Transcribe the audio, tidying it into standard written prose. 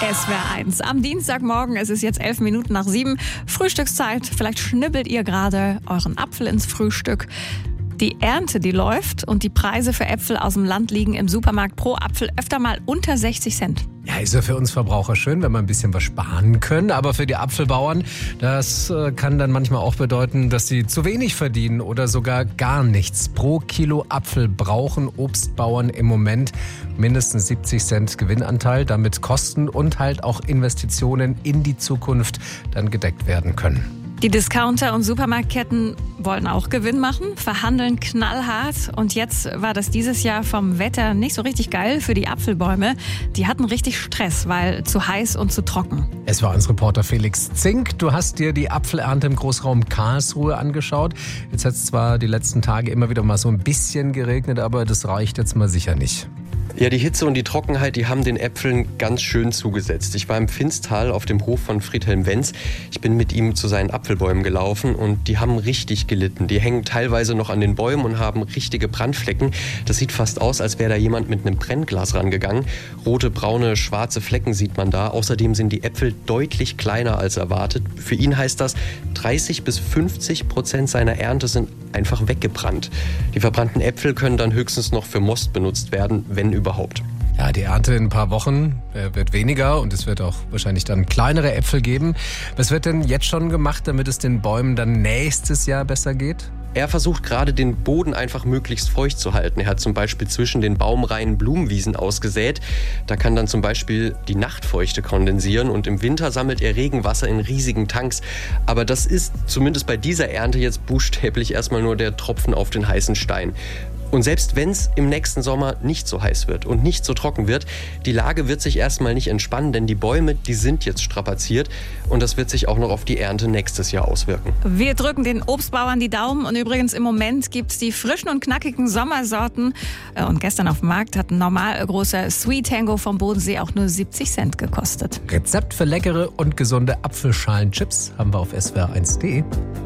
SWR 1 am Dienstagmorgen. Es ist jetzt 11 Minuten nach 7. Frühstückszeit. Vielleicht schnibbelt ihr gerade euren Apfel ins Frühstück. Die Ernte, die läuft und die Preise für Äpfel aus dem Land liegen im Supermarkt pro Apfel öfter mal unter 60 Cent. Ja, ist ja für uns Verbraucher schön, wenn wir ein bisschen was sparen können. Aber für die Apfelbauern, das kann dann manchmal auch bedeuten, dass sie zu wenig verdienen oder sogar gar nichts. Pro Kilo Apfel brauchen Obstbauern im Moment mindestens 70 Cent Gewinnanteil, damit Kosten und halt auch Investitionen in die Zukunft dann gedeckt werden können. Die Discounter und Supermarktketten wollen auch Gewinn machen, verhandeln knallhart. Und jetzt war das dieses Jahr vom Wetter nicht so richtig geil für die Apfelbäume. Die hatten richtig Stress, weil zu heiß und zu trocken. Es war uns Reporter Felix Zink. Du hast dir die Apfelernte im Großraum Karlsruhe angeschaut. Jetzt hat es zwar die letzten Tage immer wieder mal so ein bisschen geregnet, aber das reicht jetzt mal sicher nicht. Ja, die Hitze und die Trockenheit, die haben den Äpfeln ganz schön zugesetzt. Ich war im Finstal auf dem Hof von Friedhelm Wenz. Ich bin mit ihm zu seinen Apfelbäumen gelaufen und die haben richtig gelitten. Die hängen teilweise noch an den Bäumen und haben richtige Brandflecken. Das sieht fast aus, als wäre da jemand mit einem Brennglas rangegangen. Rote, braune, schwarze Flecken sieht man da. Außerdem sind die Äpfel deutlich kleiner als erwartet. Für ihn heißt das, 30-50% seiner Ernte sind einfach weggebrannt. Die verbrannten Äpfel können dann höchstens noch für Most benutzt werden, wenn überhaupt. Ja, die Ernte in ein paar Wochen wird weniger und es wird auch wahrscheinlich dann kleinere Äpfel geben. Was wird denn jetzt schon gemacht, damit es den Bäumen dann nächstes Jahr besser geht? Er versucht gerade, den Boden einfach möglichst feucht zu halten. Er hat zum Beispiel zwischen den Baumreihen Blumenwiesen ausgesät. Da kann dann zum Beispiel die Nachtfeuchte kondensieren und im Winter sammelt er Regenwasser in riesigen Tanks. Aber das ist zumindest bei dieser Ernte jetzt buchstäblich erstmal nur der Tropfen auf den heißen Stein. Und selbst wenn es im nächsten Sommer nicht so heiß wird und nicht so trocken wird, die Lage wird sich erstmal nicht entspannen, denn die Bäume, die sind jetzt strapaziert und das wird sich auch noch auf die Ernte nächstes Jahr auswirken. Wir drücken den Obstbauern die Daumen und übrigens im Moment gibt es die frischen und knackigen Sommersorten. Und gestern auf dem Markt hat ein normal großer Sweet Tango vom Bodensee auch nur 70 Cent gekostet. Rezept für leckere und gesunde Apfelschalenchips haben wir auf swr1.de.